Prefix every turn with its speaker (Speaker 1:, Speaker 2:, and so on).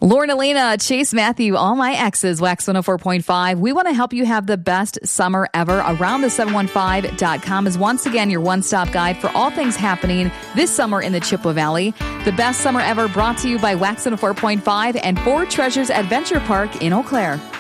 Speaker 1: Lauren Elena, Chase Matthew, all my exes, Wax 104.5. We want to help you have the best summer ever. Around715.com is once again your one-stop guide for all things happening this summer in the Chippewa Valley. The best summer ever brought to you by Wax 104.5 and Four Treasures Adventure Park in Eau Claire.